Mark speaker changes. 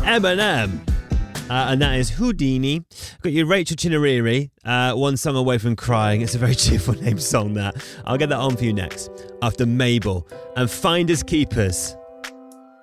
Speaker 1: Eminem. And that is Houdini. Got you Rachel Chinariri, One Song Away from Crying. It's a very cheerful name song, that. I'll get that on for you next, after Mabel and Finders Keepers.